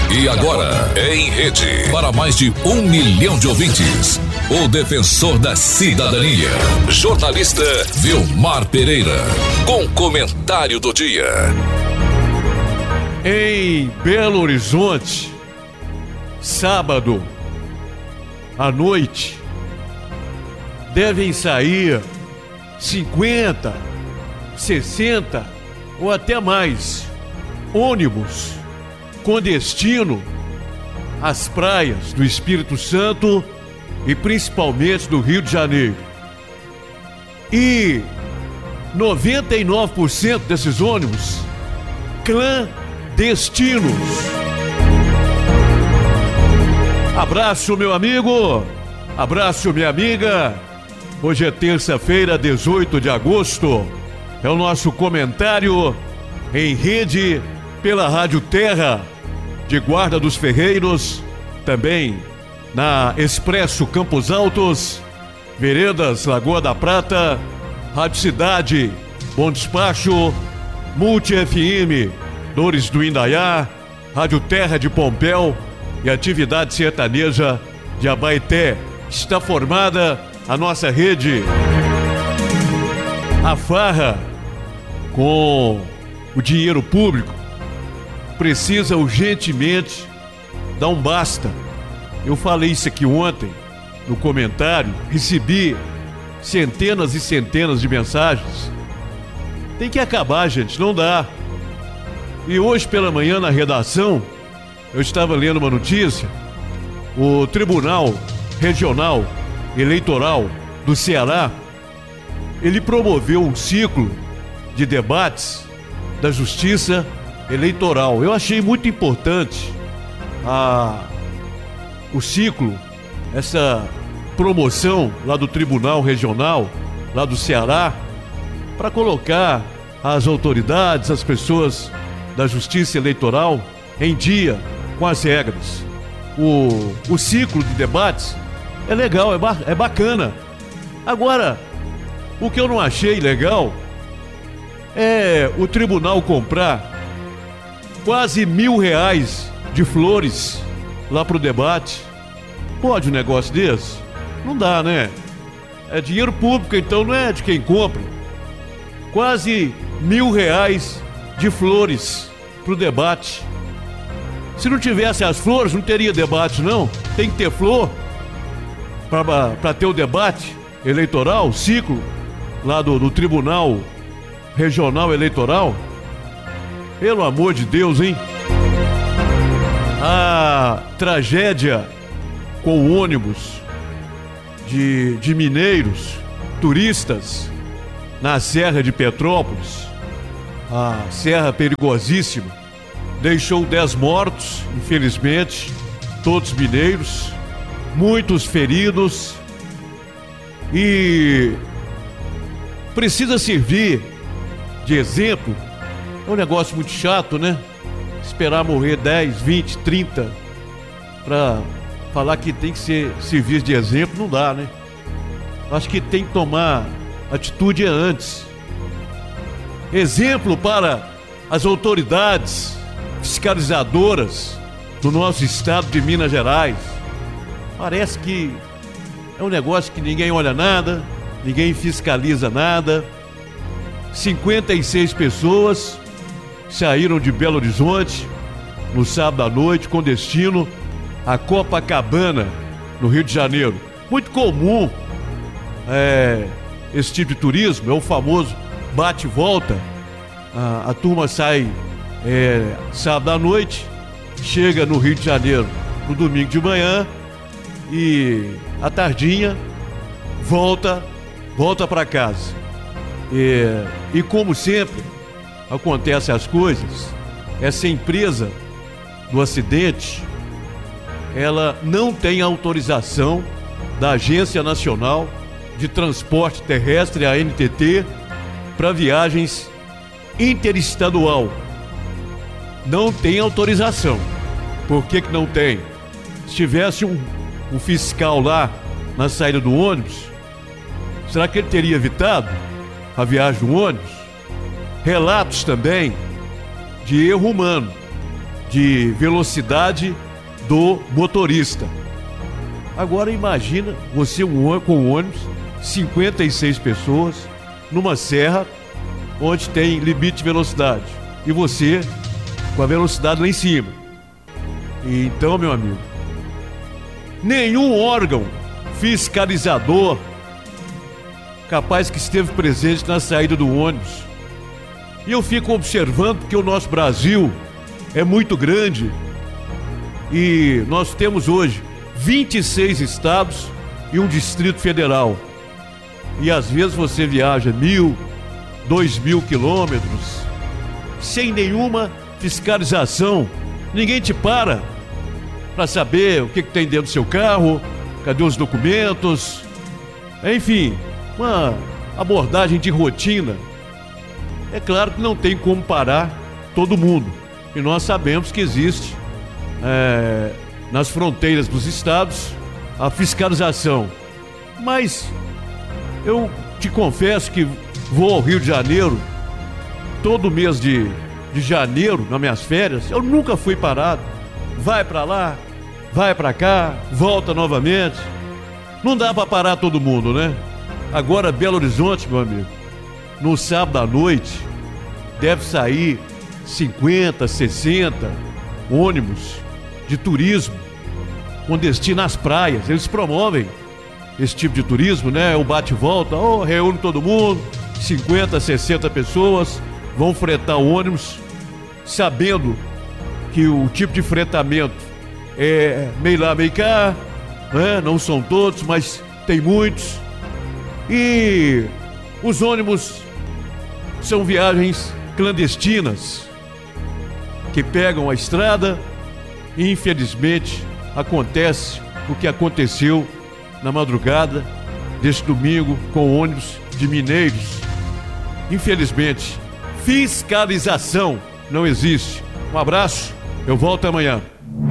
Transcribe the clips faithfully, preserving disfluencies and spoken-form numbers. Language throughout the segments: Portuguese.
E agora, em rede, para mais de um milhão de ouvintes, o defensor da cidadania, jornalista Vilmar Pereira, com comentário do dia. Em Belo Horizonte, sábado à noite, devem sair cinquenta, sessenta ou até mais ônibus com destino às praias do Espírito Santo e principalmente do Rio de Janeiro. E noventa e nove por cento desses ônibus clandestinos. Abraço, meu amigo, abraço, minha amiga. Hoje é terça-feira, dezoito de agosto. É o nosso comentário em rede pela Rádio Terra de Guarda dos Ferreiros, também na Expresso Campos Altos, Veredas Lagoa da Prata, Rádio Cidade, Bom Despacho, Multi F M, Dores do Indaiá, Rádio Terra de Pompéu e Atividade Sertaneja de Abaeté. Está formada a nossa rede. A farra com o dinheiro público precisa urgentemente dar um basta. Eu falei isso aqui ontem no comentário, recebi centenas e centenas de mensagens. Tem que acabar, gente, não dá. E hoje pela manhã na redação, eu estava lendo uma notícia. O Tribunal Regional Eleitoral do Ceará, ele promoveu um ciclo de debates da Justiça Eleitoral. Eu achei muito importante a, o ciclo, essa promoção lá do Tribunal Regional, lá do Ceará, para colocar as autoridades, as pessoas da Justiça Eleitoral em dia com as regras. O, o ciclo de debates é legal, é, ba, é bacana. Agora, o que eu não achei legal é o tribunal comprar quase mil reais de flores lá pro debate. Pode um negócio desse? Não dá, né? É dinheiro público, então não é de quem compra. Quase mil reais de flores pro debate. Se não tivesse as flores, não teria debate, não. Tem que ter flor para ter o debate eleitoral, o ciclo lá do, do Tribunal Regional Eleitoral. Pelo amor de Deus, hein? A tragédia com o ônibus de, de mineiros, turistas, na Serra de Petrópolis, a serra perigosíssima, deixou dez mortos, infelizmente, todos mineiros, muitos feridos, e precisa servir de exemplo. É um negócio muito chato, né? Esperar morrer dez, vinte, trinta para falar que tem que ser serviço de exemplo, não dá, né? Acho que tem que tomar atitude antes. Exemplo para as autoridades fiscalizadoras do nosso estado de Minas Gerais. Parece que é um negócio que ninguém olha nada, ninguém fiscaliza nada. cinquenta e seis pessoas saíram de Belo Horizonte no sábado à noite com destino a Copacabana, no Rio de Janeiro. Muito comum é, esse tipo de turismo, é o famoso bate e volta. A, a turma sai é, sábado à noite, chega no Rio de Janeiro no domingo de manhã e à tardinha volta, volta para casa. E, e como sempre acontecem as coisas, essa empresa do acidente, ela não tem autorização da Agência Nacional de Transporte Terrestre, a N T T, para viagens interestadual. Não tem autorização. Por que que não tem? Se tivesse um, um fiscal lá na saída do ônibus, será que ele teria evitado a viagem do ônibus? Relatos também de erro humano. de velocidade do motorista. Agora imagina você com um ônibus, cinquenta e seis pessoas, numa serra onde tem limite de velocidade. E você com a velocidade lá em cima. E então, meu amigo, nenhum órgão fiscalizador capaz que esteve presente na saída do ônibus. E eu fico observando porque o nosso Brasil é muito grande e nós temos hoje vinte e seis estados e um Distrito Federal. E às vezes você viaja mil, dois mil quilômetros sem nenhuma fiscalização. Ninguém te para para saber o que, que tem dentro do seu carro, cadê os documentos, enfim, uma abordagem de rotina. É claro que não tem como parar todo mundo, e nós sabemos que existe é, nas fronteiras dos estados a fiscalização, mas eu te confesso que vou ao Rio de Janeiro todo mês de, de janeiro, nas minhas férias. Eu nunca fui parado. Vai pra lá, vai pra cá, volta novamente. Não dá pra parar todo mundo, né? Agora Belo Horizonte, meu amigo, no sábado à noite deve sair cinquenta, sessenta ônibus de turismo com destino às praias. Eles promovem esse tipo de turismo, né? O bate-volta, oh, reúne todo mundo, cinquenta, sessenta pessoas vão fretar o ônibus, sabendo que o tipo de fretamento é meio lá, meio cá, né? Não são todos, mas tem muitos. E os ônibus são viagens clandestinas que pegam a estrada e infelizmente acontece o que aconteceu na madrugada deste domingo com o ônibus de mineiros. Infelizmente, fiscalização não existe. Um abraço, eu volto amanhã.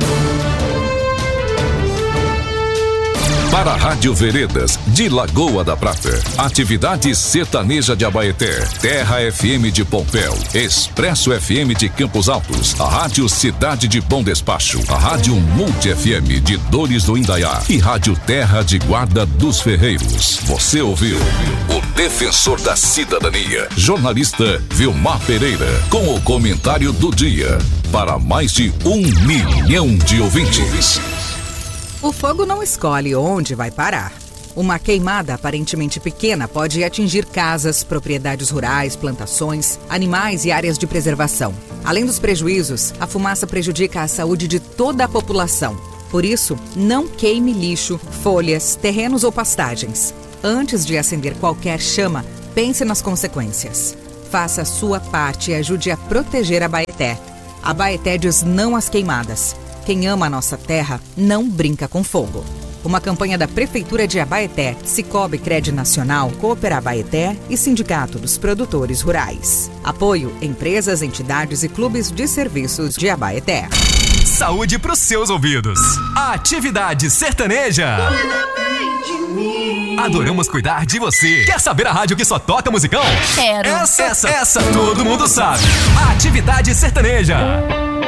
Para a Rádio Veredas de Lagoa da Prata, Atividade Sertaneja de Abaeté, Terra F M de Pompéu, Expresso F M de Campos Altos, a Rádio Cidade de Bom Despacho, a Rádio Multi F M de Dores do Indaiá e Rádio Terra de Guarda dos Ferreiros. Você ouviu o Defensor da Cidadania, jornalista Vilmar Pereira, com o comentário do dia, para mais de um milhão de ouvintes. O fogo não escolhe onde vai parar. Uma queimada aparentemente pequena pode atingir casas, propriedades rurais, plantações, animais e áreas de preservação. Além dos prejuízos, a fumaça prejudica a saúde de toda a população. Por isso, não queime lixo, folhas, terrenos ou pastagens. Antes de acender qualquer chama, pense nas consequências. Faça a sua parte e ajude a proteger a Abaeté. A Abaeté diz não às queimadas. Quem ama a nossa terra não brinca com fogo. Uma campanha da Prefeitura de Abaeté, Cicobi Crédito Nacional, Coopera Abaeté e Sindicato dos Produtores Rurais. Apoio: empresas, entidades e clubes de serviços de Abaeté. Saúde pros seus ouvidos. Atividade Sertaneja. Adoramos cuidar de você. Quer saber a rádio que só toca musicão? Quero. Essa, essa, essa todo mundo sabe. Atividade Sertaneja.